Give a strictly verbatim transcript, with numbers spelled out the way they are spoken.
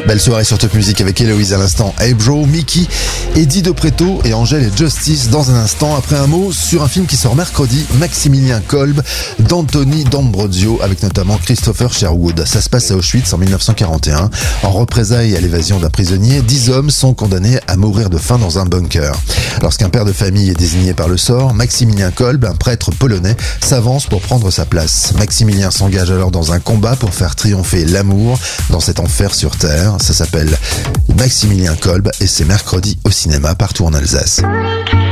Belle soirée sur Top Music avec Héloïse à l'instant, Ebro, Mickey, Eddie De Pretto et Angèle et Justice dans un instant. Après un mot sur un film qui sort mercredi, Maximilien Kolb d'Anthony D'Ambrosio avec notamment Christopher Sherwood. Ça se passe à Auschwitz en mille neuf cent quarante et un. En représailles à l'évasion d'un prisonnier, dix hommes sont condamnés à mourir de faim dans un bunker. Lorsqu'un père de famille est désigné par le sort, Maximilien Kolb, un prêtre polonais, s'avance pour prendre sa place. Maximilien s'engage alors dans un combat pour faire triompher l'amour dans cet enfer sur Terre. Ça s'appelle Maximilien Kolb et c'est mercredi au cinéma partout en Alsace.